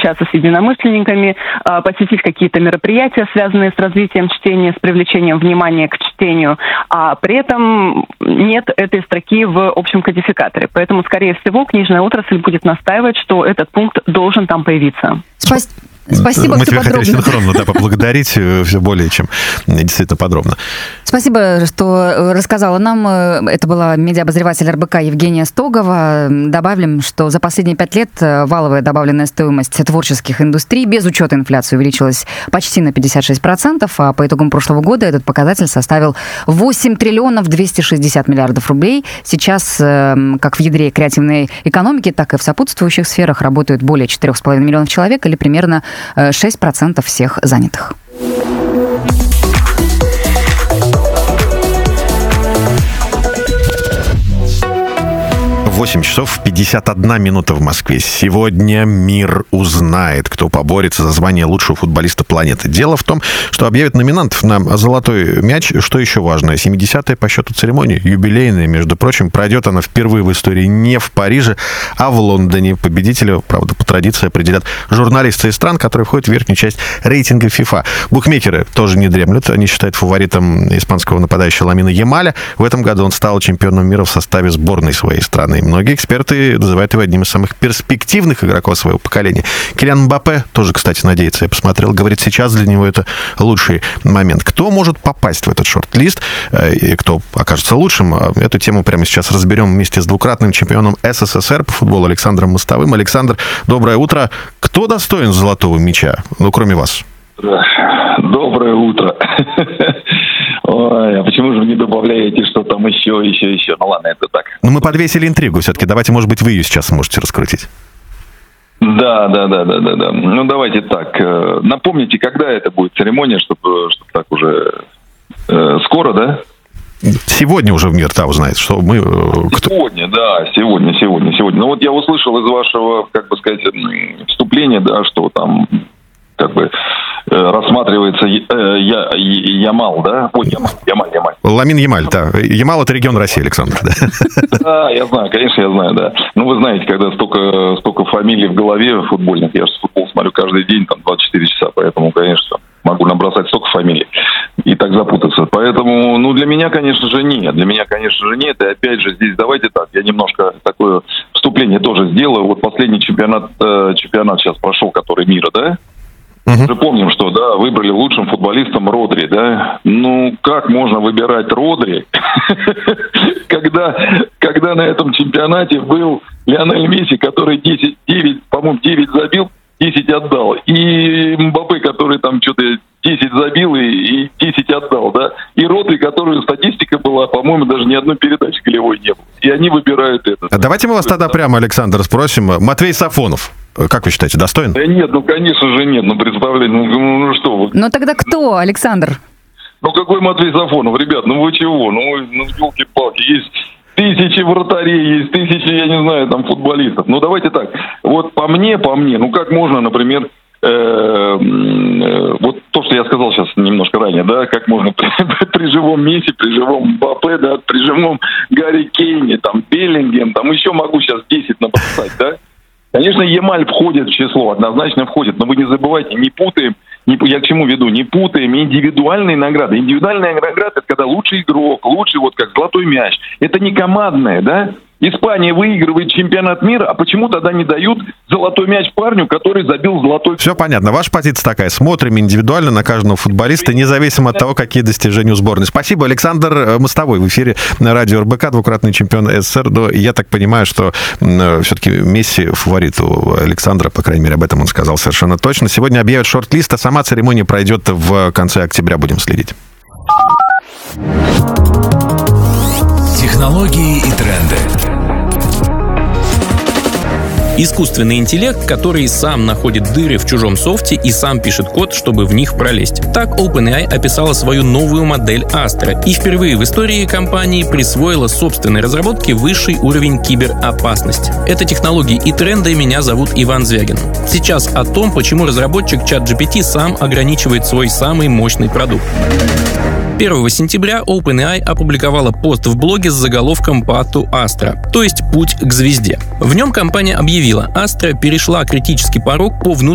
пообщаться с единомышленниками, посетить какие-то мероприятия, связанные с развитием чтения, с привлечением внимания к чтению, а при этом нет этой строки в общем кодификаторе. Поэтому, скорее всего, книжная отрасль будет настаивать, что этот пункт должен там появиться. Спасибо, мы что тебя подробно. хотели синхронно поблагодарить все более чем действительно подробно. Спасибо, что рассказала нам. Это была медиаобозреватель РБК Евгения Стогова. Добавим, что за последние 5 лет валовая добавленная стоимость творческих индустрий без учета инфляции увеличилась почти на 56%, а по итогам прошлого года этот показатель составил 8 триллионов 260 миллиардов рублей. Сейчас как в ядре креативной экономики, так и в сопутствующих сферах работают более 4,5 миллионов человек, или примерно 6% всех занятых. 8 часов 51 минута в Москве. Сегодня мир узнает, кто поборется за звание лучшего футболиста планеты. Дело в том, что объявят номинантов на «Золотой мяч». Что еще важно? 70-я по счету церемония, юбилейная, между прочим. Пройдет она впервые в истории не в Париже, а в Лондоне. Победителя, правда, по традиции определят журналисты из стран, которые входят в верхнюю часть рейтинга FIFA. Букмекеры тоже не дремлют. Они считают фаворитом испанского нападающего Ламина Ямаля. В этом году он стал чемпионом мира в составе сборной своей страны. Многие эксперты называют его одним из самых перспективных игроков своего поколения. Килиан Мбаппе тоже, кстати, надеется. Я посмотрел, говорит, сейчас для него это лучший момент. Кто может попасть в этот шорт-лист и кто окажется лучшим? Эту тему прямо сейчас разберем вместе с двукратным чемпионом СССР по футболу Александром Мостовым. Александр, доброе утро. Кто достоин золотого мяча? Ну, кроме вас. Доброе утро. Ой, а почему же вы не добавляете, что там еще? Ну ладно, это так. Ну мы подвесили интригу все-таки. Давайте, может быть, вы ее сейчас сможете раскрутить. Да. Ну давайте так. Напомните, когда это будет церемония, чтобы так уже скоро, да? Сегодня уже мир узнает, что мы... Сегодня. Ну вот я услышал из вашего, как бы сказать, вступления, да, что там как бы рассматривается Ямал, да? Ой, Ямаль. Ламин Ямаль, да. Ямал — это регион России, Александр, да? Да, я знаю, конечно, я знаю, да. Ну, вы знаете, когда столько фамилий в голове футбольных, я же футбол смотрю каждый день, там, 24 часа, поэтому, конечно, могу набросать столько фамилий и так запутаться. Поэтому, ну, для меня, конечно же, нет. И опять же, здесь давайте так, я немножко такое вступление тоже сделаю. Вот последний чемпионат сейчас прошел, который мира, да? Мы же помним, что, да, выбрали лучшим футболистом Родри, да? Ну, как можно выбирать Родри, когда на этом чемпионате был Лионель Месси, который 9 забил, 10 отдал. И Мбаппе, который там что-то 10 забил и 10 отдал, да? И Родри, которую статистика была, по-моему, даже ни одной передачи голевой не было. И они выбирают это. Давайте мы вас тогда прямо, Александр, спросим. Матвей Сафонов, как вы считаете, достоин? Да нет, ну, конечно же, нет. Ну, представляете, ну что вы. Ну, тогда кто, Александр? Ну, какой Матвей Сафонов? Ребят, ну вы чего? Ну, елки-палки, есть тысячи вратарей, есть тысячи, я не знаю, там, футболистов. Ну, давайте так. Вот по мне, ну, как можно, например, вот то, что я сказал сейчас немножко ранее, да, как можно при живом Месси, при живом Мбаппе, да, при живом Гарри Кейне, там, Беллингем, там, еще могу сейчас 10 набросать, да. Конечно, Ямаль входит в число, однозначно входит, но вы не забывайте, не путаем, я к чему веду, не путаем индивидуальные награды. Индивидуальная награда — это когда лучший игрок, лучший вот как золотой мяч. Это не командная, да? Испания выигрывает чемпионат мира, а почему тогда не дают золотой мяч парню, который забил золотой... Все понятно. Ваша позиция такая. Смотрим индивидуально на каждого футболиста, независимо от того, какие достижения у сборной. Спасибо. Александр Мостовой в эфире на радио РБК, двукратный чемпион СССР. Но я так понимаю, что все-таки Месси фаворит у Александра, по крайней мере, об этом он сказал совершенно точно. Сегодня объявят шорт-лист, а сама церемония пройдет в конце октября. Будем следить. Технологии и тренды. Искусственный интеллект, который сам находит дыры в чужом софте и сам пишет код, чтобы в них пролезть. Так OpenAI описала свою новую модель Astra и впервые в истории компании присвоила собственной разработке высший уровень киберопасности. Это технологии и тренды. Меня зовут Иван Звягин. Сейчас о том, почему разработчик ChatGPT сам ограничивает свой самый мощный продукт. 1 сентября OpenAI опубликовала пост в блоге с заголовком «Path to Astra», то есть «Путь к звезде». В нем компания объявила, Astra перешла критический порог по внутреннему